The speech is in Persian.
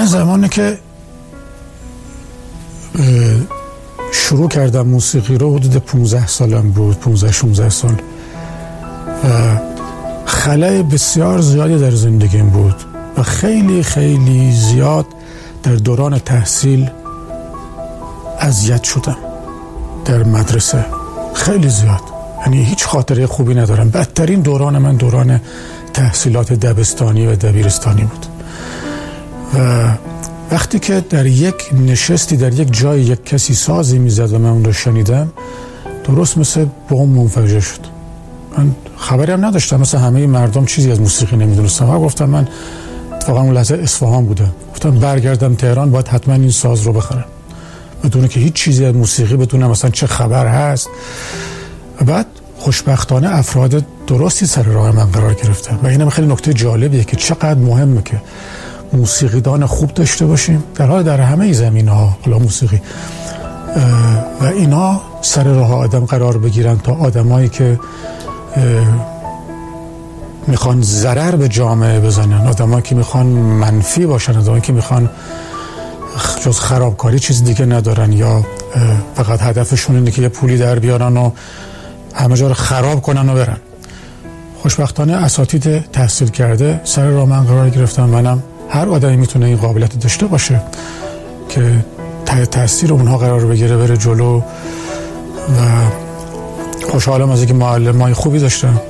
زمانی که شروع کردم موسیقی رو حدود 15 سالم بود، 15-16 سال، و خلأ بسیار زیادی در زندگیم بود و خیلی خیلی زیاد در دوران تحصیل اذیت شدم در مدرسه، خیلی زیاد، یعنی هیچ خاطره خوبی ندارم. بدترین دوران من دوران تحصیلات دبستانی و دبیرستانی بود. و وقتی که در یک نشستی در یک جای یک کسی سازی میزد و من اون رو شنیدم، درست مثل بمب منفجر شد. من خبری هم نداشتم، مثل همه مردم چیزی از موسیقی نمیدونستم. و گفتم من اتفاقا اون لحظه اصفهان بودم، گفتم برگردم تهران باید حتما این ساز رو بخرم، بدون که هیچ چیزی از موسیقی بدونم مثلا چه خبر هست. و بعد خوشبختانه افراد درستی سر راه من قرار گرفتن و اینم خیلی نکته جالبیه که چقدر مهمه که موسیقیدان خوب داشته باشیم در همه زمینه‌ها، حالا موسیقی، و اینا سر راه آدم قرار بگیرن تا آدمایی که میخوان ضرر به جامعه بزنن، آدمایی که میخوان منفی باشن، آدمایی که میخوان جز خرابکاری چیز دیگه ندارن یا فقط هدفشون اینه که یه پولی در بیارن و همه جا رو خراب کنن و برن. خوشبختانه اساتید تحصیل کرده سر راه من قرار گرفتن. منم هر آدمی میتونه این قابلیت داشته باشه که تأثیر اونها قرار بگیره، بره جلو، و خوشحالم از اینکه معلمای خوبی داشتم.